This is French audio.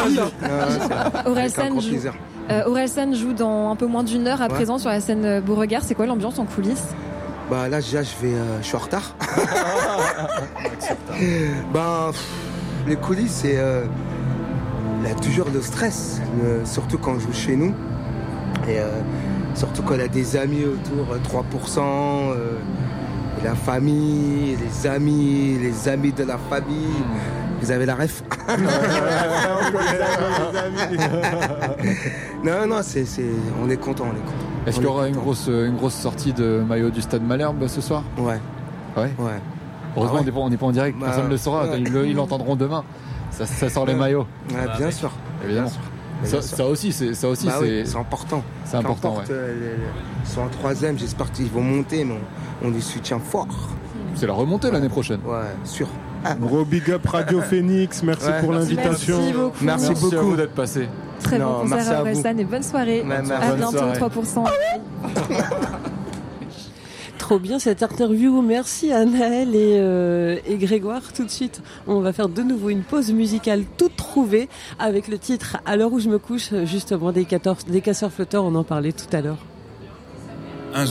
Orelsan joue dans un peu moins d'une heure à présent sur la scène Beauregard. C'est quoi l'ambiance en coulisses? Bah là déjà je suis en retard. Les coulisses c'est il y a toujours le stress, surtout quand on joue chez nous et surtout quand il y a des amis autour, 3%, la famille, les amis de la famille. Vous avez la ref? Non, on est content. Est-ce qu'il y aura une grosse sortie de maillot du Stade Malherbe ce soir? Ouais. Heureusement, on n'est pas en direct, personne ne le saura. Ils l'entendront demain. Ça sort les maillots. Ouais, bien sûr. Évidemment. Ça aussi, c'est important. C'est important. Ils sont en 3e, j'espère qu'ils vont monter, mais on les soutient fort. C'est la remontée l'année prochaine. Ouais, sûr. Gros big up Radio Phoenix, merci pour l'invitation. Merci beaucoup à vous d'être passé. Très bon concert à Orelsan et bonne soirée. À bientôt, 3%. Trop bien cette interview, merci à Naël et Grégoire. Tout de suite, on va faire de nouveau une pause musicale toute trouvée avec le titre À l'heure où je me couche, justement des casseurs flotteurs, on en parlait tout à l'heure.